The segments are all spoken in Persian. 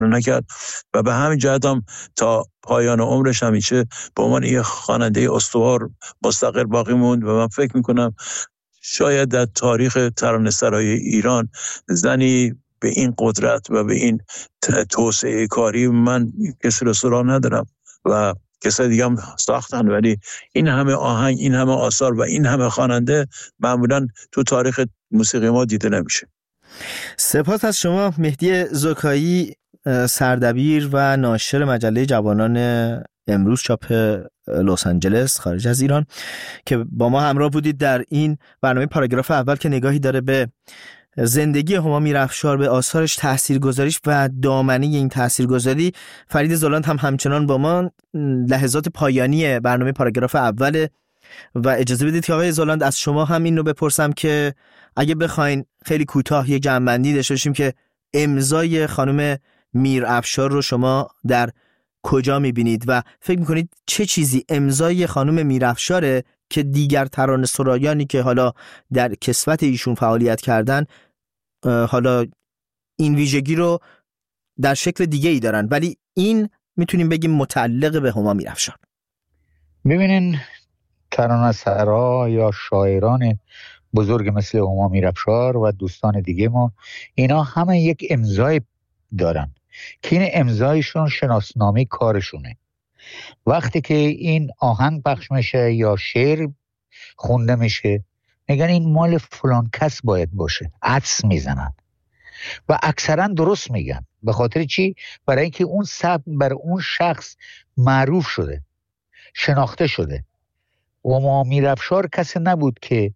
نکرد و به همین جهت هم تا پایان عمرش همیشه به عنوان یک خواننده استوار مستقر باقی موند و من فکر میکنم شاید در تاریخ ترانه‌سرای ایران زنی به این قدرت و به این توسعه کاری من کسی رو سراغ ندارم و کسی دیگه هم ساختن، ولی این همه آهنگ، این همه آثار و این همه خواننده معمولا تو تاریخ موسیقی ما دیده نمیشه. سپاس از شما مهدی زکایی، سردبیر و ناشر مجله جوانان امروز چاپ لس آنجلس خارج از ایران که با ما همراه بودید در این برنامه پاراگراف اول که نگاهی داره به زندگی هما میرافشار، به آثارش، تاثیرگذاریش و دامنه این تاثیرگذاری. فرید زولاند هم همچنان با ما. لحظات پایانی برنامه پاراگراف اول و اجازه بدید که آقای زولاند از شما هم این رو بپرسم که اگه بخواین خیلی کوتاه یک جمع‌بندی داشته باشیم که امضای خانم میرافشار رو شما در کجا میبینید و فکر میکنید چه چیزی امضای خانم میرافشاره که دیگر ترانه‌سرایانی که حالا در کسوت ایشون فعالیت کردن حالا این ویژگی رو در شکل دیگه ای دارن، ولی این میتونیم بگیم متعلق به هما میرافشار. ببینین ترانه‌سرا یا شاعران بزرگ مثل هما میرافشار و دوستان دیگه ما، اینا همه یک امضای دارن که این امضایشون شناسنامه کارشونه. وقتی که این آهنگ پخش میشه یا شعر خونده میشه میگن این مال فلان کس باید باشه، عطس میزنن و اکثرا درست میگن. به خاطر چی؟ برای اینکه اون سبک بر اون شخص معروف شده، شناخته شده. هما میرافشار کسی نبود که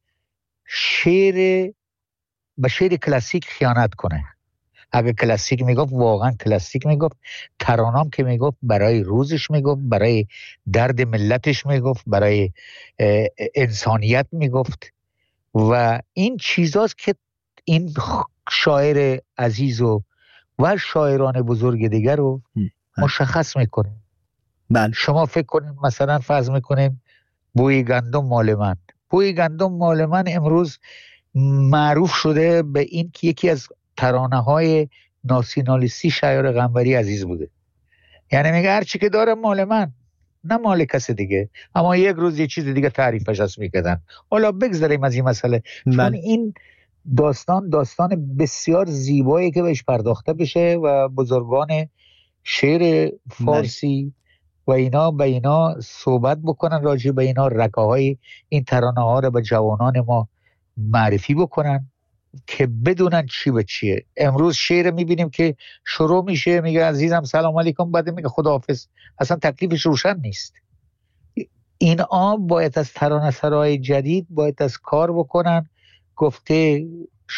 به شعر کلاسیک خیانت کنه. اگه کلاسیک میگفت واقعا کلاسیک میگفت، ترانام که میگفت برای روزش میگفت، برای درد ملتش میگفت، برای انسانیت میگفت و این چیزاست که این شاعر عزیز و شاعران بزرگ دیگر رو مشخص میکنه. بله. شما فکر کنید مثلا فرض میکنیم بوی گندم مال من، بوی گندم مال من امروز معروف شده به این که یکی از ترانه های ناسیونالیستی شاعر قنبری عزیز بوده. یعنی میگه هر چی که داره مال من، نه مال کس دیگه. اما یک روز یه چیز دیگه تعریفش هست میکردن. حالا بگذاریم از این مسئله، چون این داستان بسیار زیبایی که بهش پرداخته بشه و بزرگان شعر فارسی و اینا به اینا صحبت بکنن، راجع به اینا رکاهای این ترانه ها رو به جوانان ما معرفی بکنن که بدونن چی به چیه. امروز شعر میبینیم که شروع میشه میگه عزیزم سلام علیکم، بعد میگه خداحافظ. اصلا تکلیفش روشن نیست. این باید از ترانه‌سرای جدید باید از کار بکنن. گفته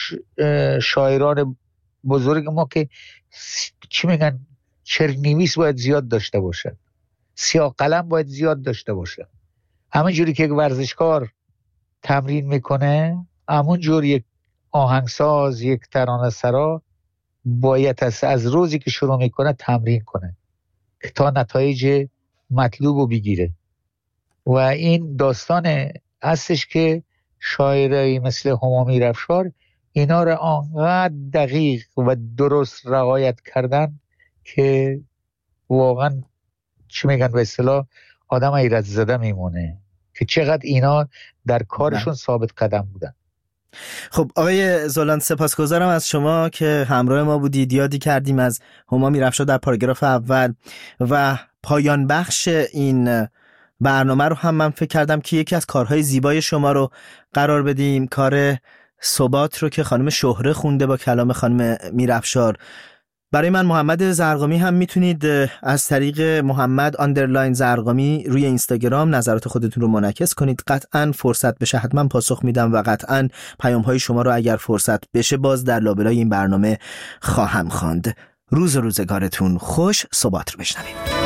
شاعران بزرگ ما که چی میگن، چرنویس باید زیاد داشته باشن، سیاه قلم باید زیاد داشته باشن. همون جوری که یک ورزشکار تمرین میکنه، همون جوری یک آهنگساز، یک ترانه‌سرا باید از روزی که شروع میکنه تمرین کنه تا نتایج مطلوب رو بگیره. و این داستان هستش که شاعرایی مثل هما میرافشار اینا رو آنقدر دقیق و درست رعایت کردن که واقعا چی میگن به اصطلاح آدم ایراد زده میمونه که چقدر اینا در کارشون ثابت قدم بودن. خب آقای زولاند، سپاسگزارم از شما که همراه ما بودید. یادی کردیم از هما میرافشار در پاراگراف اول و پایان بخش این برنامه رو هم من فکر کردم که یکی از کارهای زیبای شما رو قرار بدیم، کار ثبات رو که خانم شهره خونده با کلام خانم میرافشار. برای من محمد زرقامی هم میتونید از طریق محمد آندرلاین زرقامی روی اینستاگرام نظرات خودتون رو منعکس کنید. قطعاً فرصت بشه حتما پاسخ میدم و قطعاً پیام‌های شما رو اگر فرصت بشه باز در لابلای این برنامه خواهم خواند. روز و روزگارتون خوش. ثبات رو بشنویم.